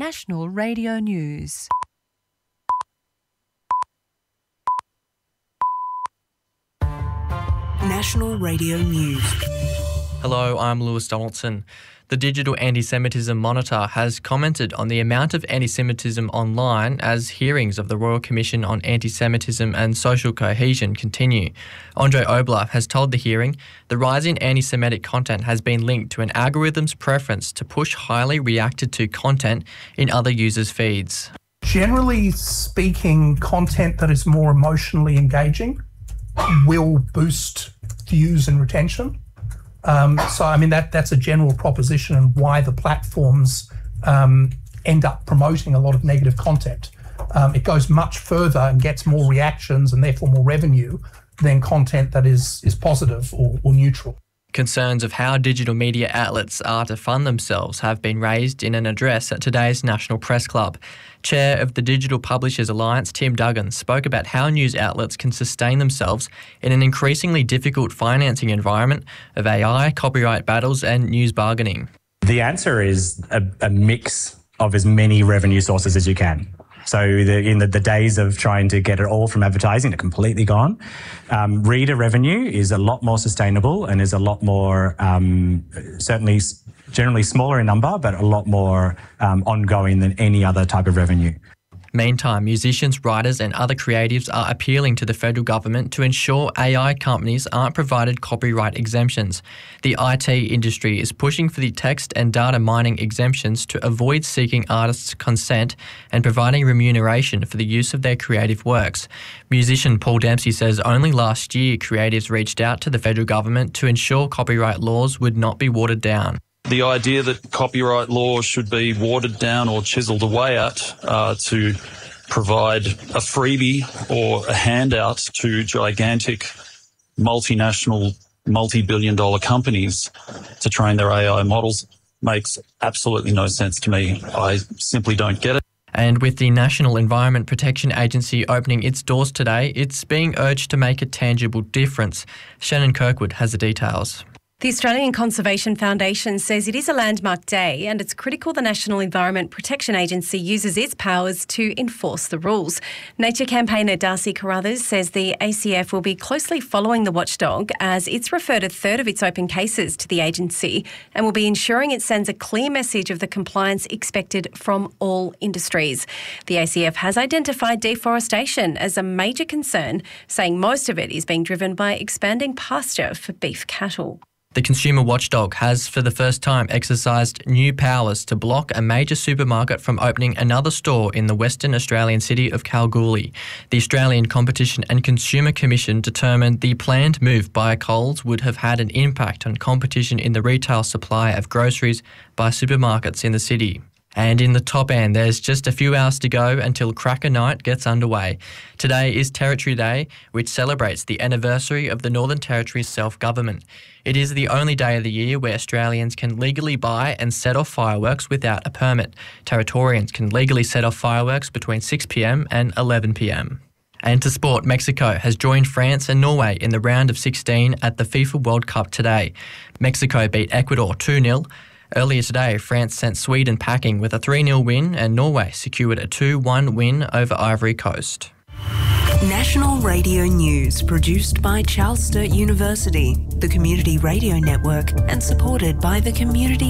National Radio News. National Radio News. Hello, I'm Lewis Donaldson. The Digital Anti-Semitism Monitor has commented on the amount of anti-Semitism online as hearings of the Royal Commission on Anti-Semitism and Social Cohesion continue. Andre Obler has told the hearing the rise in anti-Semitic content has been linked to an algorithm's preference to push highly reacted to content in other users' feeds. Generally speaking, content that is more emotionally engaging will boost views and retention. That's a general proposition and why the platforms end up promoting a lot of negative content. It goes much further and gets more reactions and therefore more revenue than content that is positive or neutral. Concerns of how digital media outlets are to fund themselves have been raised in an address at today's National Press Club. Chair of the Digital Publishers Alliance, Tim Duggan, spoke about how news outlets can sustain themselves in an increasingly difficult financing environment of AI, copyright battles and news bargaining. The answer is a mix of as many revenue sources as you can. So in the days of trying to get it all from advertising, they're completely gone. Reader revenue is a lot more sustainable and is a lot more, certainly generally smaller in number, but a lot more ongoing than any other type of revenue. Meantime, musicians, writers and other creatives are appealing to the federal government to ensure AI companies aren't provided copyright exemptions. The IT industry is pushing for the text and data mining exemptions to avoid seeking artists' consent and providing remuneration for the use of their creative works. Musician Paul Dempsey says only last year creatives reached out to the federal government to ensure copyright laws would not be watered down. The idea that copyright law should be watered down or chiselled away at to provide a freebie or a handout to gigantic multinational, multi-billion-dollar companies to train their AI models makes absolutely no sense to me. I simply don't get it. And with the National Environment Protection Agency opening its doors today, it's being urged to make a tangible difference. Shannon Kirkwood has the details. The Australian Conservation Foundation says it is a landmark day and it's critical the National Environment Protection Agency uses its powers to enforce the rules. Nature campaigner Darcy Carruthers says the ACF will be closely following the watchdog as it's referred a third of its open cases to the agency and will be ensuring it sends a clear message of the compliance expected from all industries. The ACF has identified deforestation as a major concern, saying most of it is being driven by expanding pasture for beef cattle. The consumer watchdog has for the first time exercised new powers to block a major supermarket from opening another store in the Western Australian city of Kalgoorlie. The Australian Competition and Consumer Commission determined the planned move by Coles would have had an impact on competition in the retail supply of groceries by supermarkets in the city. And in the top end, there's just a few hours to go until Cracker Night gets underway. Today is Territory Day, which celebrates the anniversary of the Northern Territory's self-government. It is the only day of the year where Australians can legally buy and set off fireworks without a permit. Territorians can legally set off fireworks between 6 p.m. and 11 p.m. And to sport, Mexico has joined France and Norway in the round of 16 at the FIFA World Cup today. Mexico beat Ecuador 2-0. Earlier today, France sent Sweden packing with a 3-0 win and Norway secured a 2-1 win over Ivory Coast. National Radio News, produced by Charles Sturt University, the Community Radio Network, and supported by the Community